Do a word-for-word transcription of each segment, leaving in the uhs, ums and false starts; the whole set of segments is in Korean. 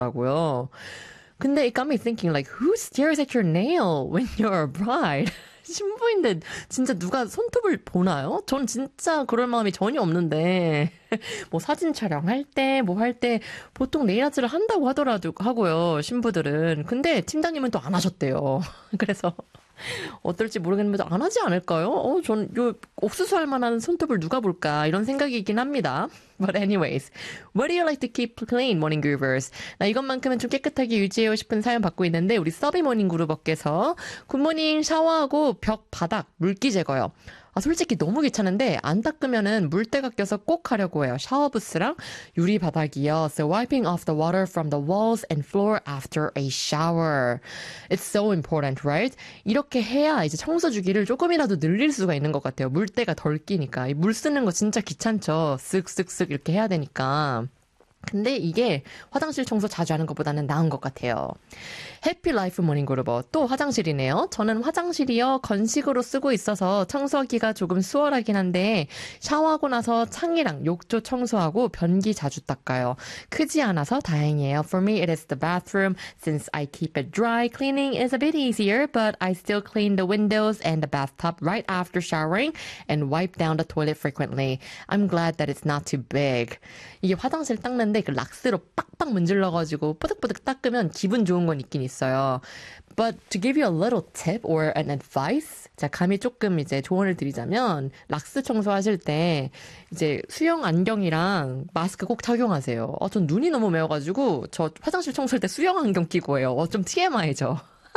하더라고요. 근데 it got me thinking like who stares at your nail when you're a bride? 신부인데 진짜 누가 손톱을 보나요? 전 진짜 그럴 마음이 전혀 없는데 뭐 사진 촬영할 때 뭐 할 때 보통 네일 아트를 한다고 하더라도 하고요 신부들은. 근데 팀장님은 또 안 하셨대요. 그래서 어떨지 모르겠는데 안 하지 않을까요? 어, 전 요 옥수수 할 만한 손톱을 누가 볼까 이런 생각이긴 합니다. But anyways, what do you like to keep clean, morning groovers? 나 이것만큼은 좀 깨끗하게 유지해요 싶은 사연 받고 있는데 우리 서비 모닝 그루버께서 굿모닝 샤워하고 벽 바닥 물기 제거요. 아, 솔직히 너무 귀찮은데 안 닦으면은 물때가 껴서 꼭 하려고 해요. 샤워 부스랑 유리 바닥이요. So wiping off the water from the walls and floor after a shower. It's so important, right? 이렇게 해야 이제 청소 주기를 조금이라도 늘릴 수가 있는 것 같아요. 물때가 덜 끼니까. 이 물 쓰는 거 진짜 귀찮죠. 쓱쓱쓱 이렇게 해야 되니까. 근데 이게 화장실 청소 자주 하는 것보다는 나은 것 같아요. 해피라이프 모닝그루버 또 화장실이네요. 저는 화장실이요 건식으로 쓰고 있어서 청소하기가 조금 수월하긴 한데 샤워하고 나서 창이랑 욕조 청소하고 변기 자주 닦아요. 크지 않아서 다행이에요. For me it is the bathroom since I keep it dry. Cleaning is a bit easier but I still clean the windows and the bathtub right after showering and wipe down the toilet frequently. I'm glad that it's not too big. 이게 화장실 닦는 그 락스로 빡빡 문질러가지고 뿌득뿌득 닦으면 기분 좋은 건 있긴 있어요. But to give you a little tip or an advice, 자 감히 조금 이제 조언을 드리자면 락스 청소하실 때 이제 수영 안경이랑 마스크 꼭 착용하세요. 어, 전 눈이 너무 매워가지고 저 화장실 청소할 때 수영 안경 끼고 해요. 어, 좀 티엠아이죠.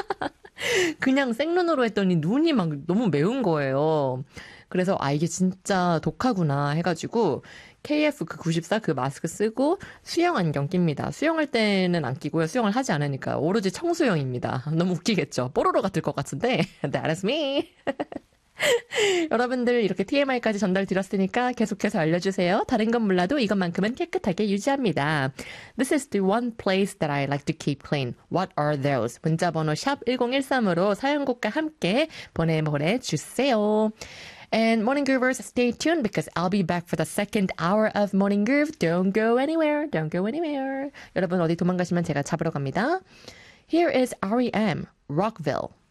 그냥 생눈으로 했더니 눈이 막 너무 매운 거예요. 그래서 아 이게 진짜 독하구나 해가지고 케이에프 그 구십사 그 마스크 쓰고 수영 안경 낍니다. 수영할 때는 안 끼고요. 수영을 하지 않으니까 오로지 청소용입니다. 너무 웃기겠죠? 뽀로로 같을 것 같은데 That is me. 여러분들 이렇게 티엠아이까지 전달드렸으니까 계속해서 알려주세요. 다른 건 몰라도 이것만큼은 깨끗하게 유지합니다. This is the one place that I like to keep clean. What are those? 문자번호 샵 일공일삼으로 사연곡과 함께 보내보내주세요. And Morning Groovers, stay tuned because I'll be back for the second hour of Morning Groove. Don't go anywhere. Don't go anywhere. 여러분 어디 도망가시면 제가 잡으러 갑니다. Here is R E M, Rockville.